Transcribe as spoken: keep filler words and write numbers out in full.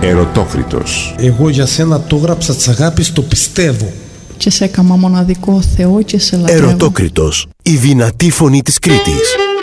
Ερωτόκριτος. Εγώ για σένα το έγραψα της αγάπης, το πιστεύω. Και σε έκαμα μοναδικό Θεό και σε λατρεύω. Ερωτόκριτος, η δυνατή φωνή της Κρήτης.